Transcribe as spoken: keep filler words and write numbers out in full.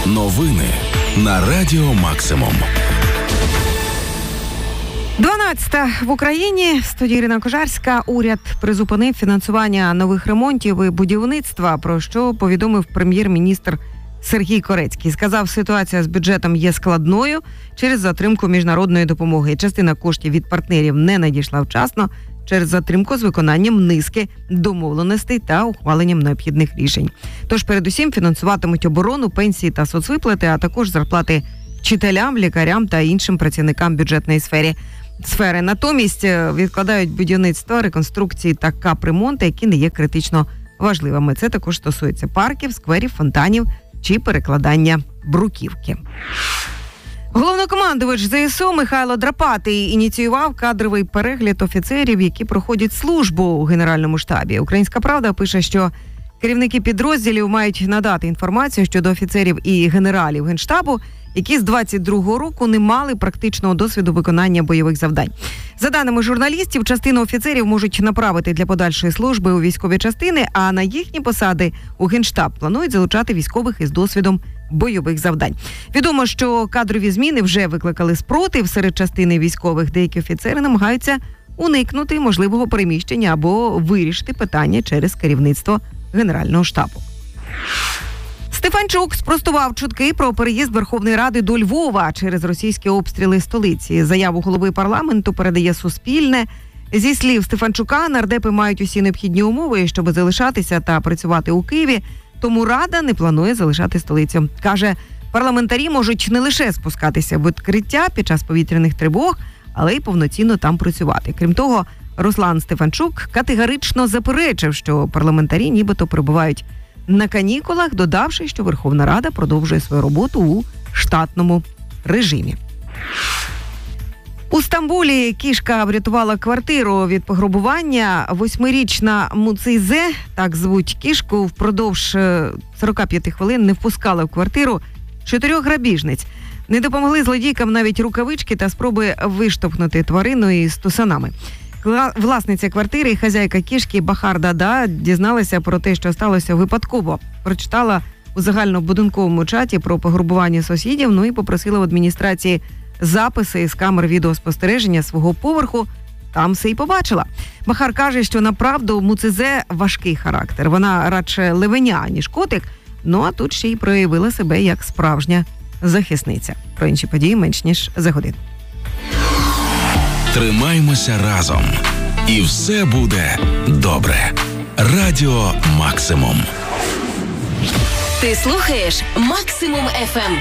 Новини на Радіо Максимум. дванадцята в Україні. В студії Ірина Кожарська. Уряд призупинив фінансування нових ремонтів і будівництва, про що повідомив прем'єр-міністр Сергій Корецький. Сказав, ситуація з бюджетом є складною через затримку міжнародної допомоги. Частина коштів від партнерів не надійшла вчасно через затримку з виконанням низки домовленостей та ухваленням необхідних рішень. Тож передусім фінансуватимуть оборону, пенсії та соцвиплати, а також зарплати вчителям, лікарям та іншим працівникам бюджетної сфери. Сфери. Натомість відкладають будівництво, реконструкції та капремонти, які не є критично важливими. Це також стосується парків, скверів, фонтанів чи перекладання бруківки. Головнокомандувач ЗСУ Михайло Драпатий ініціював кадровий перегляд офіцерів, які проходять службу у Генеральному штабі. «Українська правда» пише, що керівники підрозділів мають надати інформацію щодо офіцерів і генералів Генштабу, які з двадцять другого року не мали практичного досвіду виконання бойових завдань. За даними журналістів, частину офіцерів можуть направити для подальшої служби у військові частини, а на їхні посади у Генштаб планують залучати військових із досвідом бойових завдань. Відомо, що кадрові зміни вже викликали спротив серед частини військових. Деякі офіцери намагаються уникнути можливого переміщення або вирішити питання через керівництво Генерального штабу. Стефанчук спростував чутки про переїзд Верховної Ради до Львова через російські обстріли столиці. Заяву голови парламенту передає Суспільне. Зі слів Стефанчука, нардепи мають усі необхідні умови, щоб залишатися та працювати у Києві, тому Рада не планує залишати столицю. Каже, парламентарі можуть не лише спускатися в укриття під час повітряних тривог, але й повноцінно там працювати. Крім того, Руслан Стефанчук категорично заперечив, що парламентарі нібито перебувають на канікулах, додавши, що Верховна Рада продовжує свою роботу у штатному режимі. У Стамбулі кішка врятувала квартиру від пограбування. Восьмирічна Муцизе, так звуть кішку, впродовж сорок п'ять хвилин не впускала в квартиру чотирьох грабіжниць. Не допомогли злодійкам навіть рукавички та спроби виштовхнути тварину із тусанами. Власниця квартири і хазяйка кішки Бахар Дада дізналася про те, що сталося випадково. Прочитала у загальнобудинковому чаті про пограбування сусідів, ну і попросила в адміністрації записи з камер відеоспостереження свого поверху. Там все й побачила. Бахар каже, що направду у Муцизе важкий характер. Вона радше левеня, ніж котик, ну а тут ще й проявила себе як справжня захисниця. Про інші події менш ніж за годину. Тримаймося разом. І все буде добре. Радіо Максимум. Ти слухаєш Максимум еф ем.